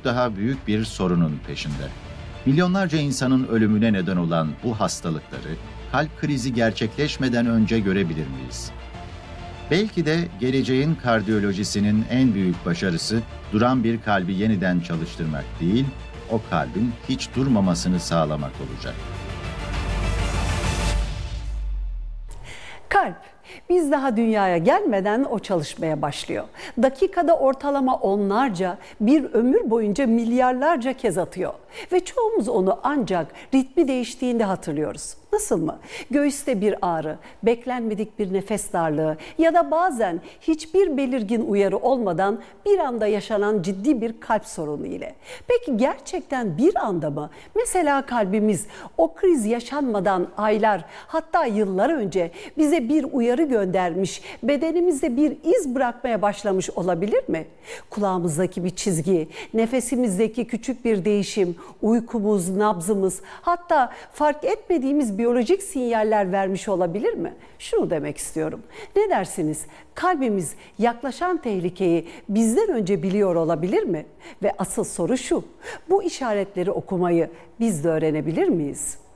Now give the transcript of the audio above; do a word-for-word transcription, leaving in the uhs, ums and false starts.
daha büyük bir sorunun peşinde. Milyonlarca insanın ölümüne neden olan bu hastalıkları kalp krizi gerçekleşmeden önce görebilir miyiz? Belki de geleceğin kardiyolojisinin en büyük başarısı duran bir kalbi yeniden çalıştırmak değil, o kalbin hiç durmamasını sağlamak olacak. Kalp, biz daha dünyaya gelmeden o çalışmaya başlıyor. Dakikada ortalama onlarca, bir ömür boyunca milyarlarca kez atıyor. Ve çoğumuz onu ancak ritmi değiştiğinde hatırlıyoruz. Nasıl mı? Göğüste bir ağrı, beklenmedik bir nefes darlığı ya da bazen hiçbir belirgin uyarı olmadan bir anda yaşanan ciddi bir kalp sorunu ile. Peki gerçekten bir anda mı? Mesela kalbimiz o kriz yaşanmadan aylar, hatta yıllar önce bize bir uyarı göndermiş, bedenimizde bir iz bırakmaya başlamış olabilir mi? Kulağımızdaki bir çizgi, nefesimizdeki küçük bir değişim, uykumuz, nabzımız, hatta fark etmediğimiz biyolojik sinyaller vermiş olabilir mi? Şunu demek istiyorum. Ne dersiniz? Kalbimiz yaklaşan tehlikeyi bizden önce biliyor olabilir mi? Ve asıl soru şu: bu işaretleri okumayı biz de öğrenebilir miyiz?